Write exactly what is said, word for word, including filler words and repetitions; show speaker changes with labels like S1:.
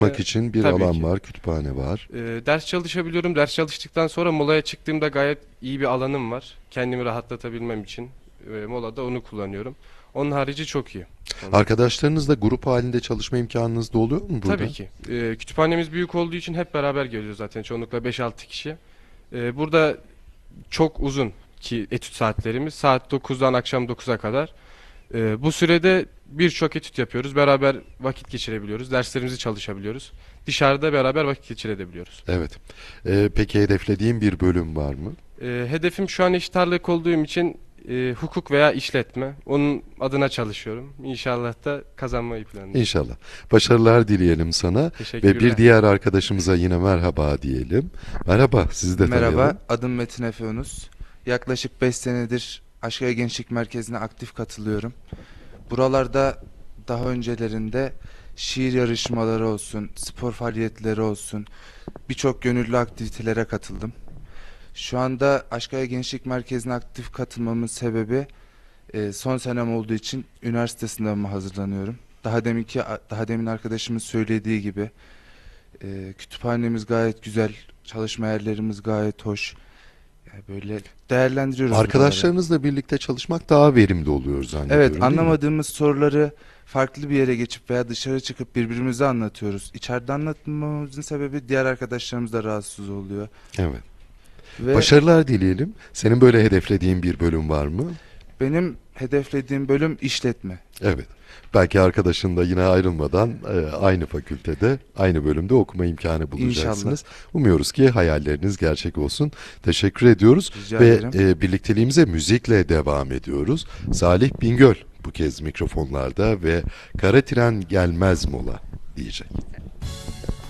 S1: Yapmak için bir
S2: Tabii
S1: alan
S2: ki.
S1: var, kütüphane var.
S2: Ee, ders çalışabiliyorum. Ders çalıştıktan sonra molaya çıktığımda gayet iyi bir alanım var. Kendimi rahatlatabilmem için e, molada onu kullanıyorum. Onun harici çok iyi. Onu.
S1: Arkadaşlarınızla grup halinde çalışma imkanınız da oluyor mu
S2: Tabii
S1: burada?
S2: ki. Ee, kütüphanemiz büyük olduğu için hep beraber geliyoruz zaten. Çoğunlukla beş altı kişi. Ee, burada çok uzun ki etüt saatlerimiz. Saat dokuzdan akşam dokuza kadar. Ee, bu sürede birçok etüt yapıyoruz. Beraber vakit geçirebiliyoruz. Derslerimizi çalışabiliyoruz. Dışarıda beraber vakit geçirebiliyoruz.
S1: Evet. Ee, peki hedeflediğin bir bölüm var mı?
S2: Ee, hedefim şu an eşit ağırlık olduğum için e, hukuk veya işletme. Onun adına çalışıyorum. İnşallah da kazanmayı planlıyorum.
S1: İnşallah. Başarılar dileyelim sana ve bir
S2: Teşekkürler.
S1: diğer arkadaşımıza yine merhaba diyelim. Merhaba, sizi de tanıyalım.
S3: Merhaba, adım Metin Efe Yunus. Yaklaşık beş senedir Aşk ve Gençlik Merkezi'ne aktif katılıyorum. Buralarda daha öncelerinde şiir yarışmaları olsun, spor faaliyetleri olsun, birçok gönüllü aktivitelere katıldım. Şu anda Aşk ve Gençlik Merkezi'ne aktif katılmamın sebebi e, son senem olduğu için üniversite sınavıma hazırlanıyorum. Daha deminki daha demin arkadaşımın söylediği gibi e, kütüphanemiz gayet güzel, çalışma yerlerimiz gayet hoş. Yani böyle değerlendiriyoruz buraları.
S1: Arkadaşlarınızla birlikte çalışmak daha verimli oluyor zannediyorum,
S3: Evet,
S1: değil mi?
S3: anlamadığımız soruları farklı bir yere geçip veya dışarı çıkıp birbirimize anlatıyoruz. İçeride anlatmamızın sebebi diğer arkadaşlarımız da rahatsız oluyor.
S1: Evet.
S3: Ve
S1: Başarılar dileyelim. Senin böyle hedeflediğin bir bölüm var mı?
S3: benim hedeflediğim bölüm işletme.
S1: Evet. Belki arkadaşın da yine ayrılmadan e, aynı fakültede, aynı bölümde okuma imkanı bulacaksınız. Umuyoruz ki hayalleriniz gerçek olsun. Teşekkür ediyoruz
S3: Rica
S1: ve
S3: ederim.
S1: e, birlikteliğimize müzikle devam ediyoruz. Salih Bingöl bu kez mikrofonlarda ve Kara Tren Gelmez Mola diyecek.